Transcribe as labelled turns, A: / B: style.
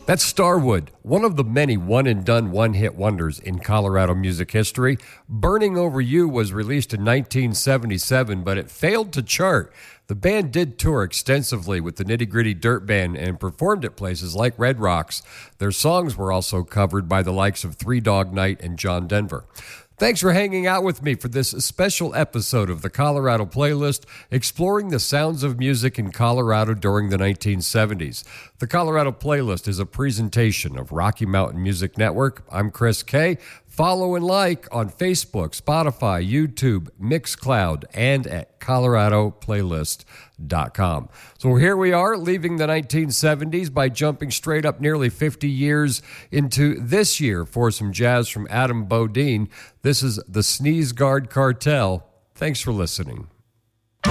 A: That's Starwood, one of the many one-and-done one-hit wonders in Colorado music history. Burning Over You was released in 1977, but it failed to chart. The band did tour extensively with the Nitty Gritty Dirt Band and performed at places like Red Rocks. Their songs were also covered by the likes of Three Dog Night and John Denver. Thanks for hanging out with me for this special episode of the Colorado Playlist, exploring the sounds of music in Colorado during the 1970s. The Colorado Playlist is a presentation of Rocky Mountain Music Network. I'm Chris Kay. Follow and like on Facebook, Spotify, YouTube, Mixcloud, and at coloradoplaylist.com. So here we are, leaving the 1970s by jumping straight up nearly 50 years into this year for some jazz from Adam Bodine. This is the Sneeze Guard Cartel. Thanks for listening.